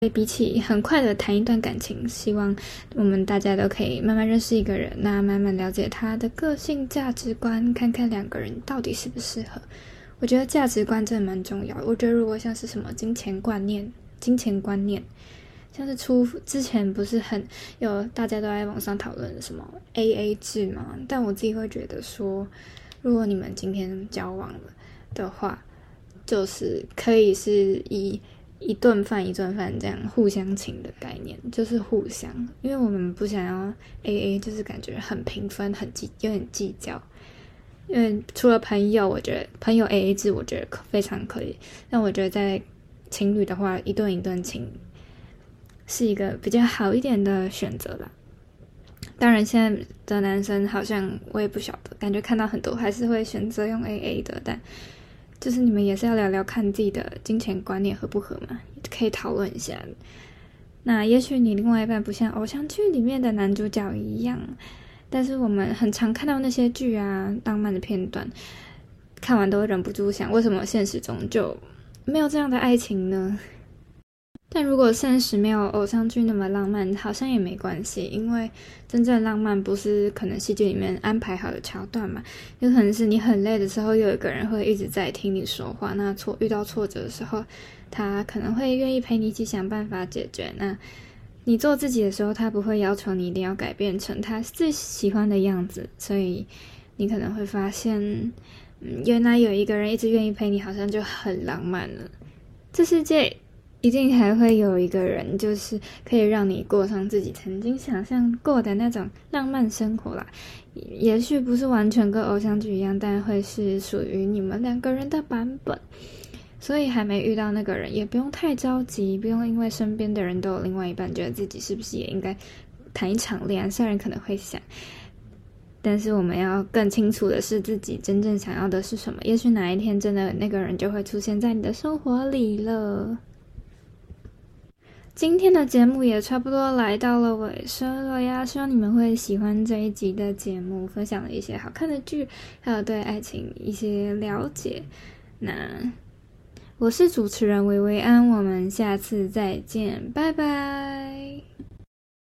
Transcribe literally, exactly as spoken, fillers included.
比起很快的谈一段感情，希望我们大家都可以慢慢认识一个人，那慢慢了解他的个性、价值观，看看两个人到底适不适合。我觉得价值观真的蛮重要的。我觉得如果像是什么金钱观念、金钱观念，像是出之前不是很有大家都在网上讨论什么 A A 制嘛，但我自己会觉得说，如果你们今天交往了的话，就是可以是以一顿饭一顿饭这样互相请的概念，就是互相，因为我们不想要 A A， 就是感觉很平分，很计有点计较。因为除了朋友，我觉得朋友 A A 制我觉得非常可以，但我觉得在情侣的话，一顿一顿请是一个比较好一点的选择啦。当然现在的男生好像我也不晓得，感觉看到很多还是会选择用 A A 的，但就是你们也是要聊聊看自己的金钱观念合不合嘛，可以讨论一下。那也许你另外一半不像偶像剧里面的男主角一样，但是我们很常看到那些剧啊，浪漫的片段，看完都会忍不住想，为什么现实中就没有这样的爱情呢？但如果现实没有偶像剧那么浪漫，好像也没关系，因为真正浪漫不是可能戏剧里面安排好的桥段嘛，有可能是你很累的时候，有一个人会一直在听你说话，那挫遇到挫折的时候，他可能会愿意陪你一起想办法解决，那你做自己的时候，他不会要求你一定要改变成他最喜欢的样子，所以你可能会发现，嗯，原来有一个人一直愿意陪你，好像就很浪漫了。这世界一定还会有一个人，就是可以让你过上自己曾经想象过的那种浪漫生活啦。也许不是完全跟偶像剧一样，但会是属于你们两个人的版本。所以还没遇到那个人，也不用太着急，不用因为身边的人都有另外一半，觉得自己是不是也应该谈一场恋爱。虽然可能会想，但是我们要更清楚的是自己真正想要的是什么。也许哪一天真的那个人就会出现在你的生活里了。今天的节目也差不多来到了尾声了呀，希望你们会喜欢这一集的节目，分享了一些好看的剧，还有对爱情一些了解。那我是主持人维维安，我们下次再见，拜拜。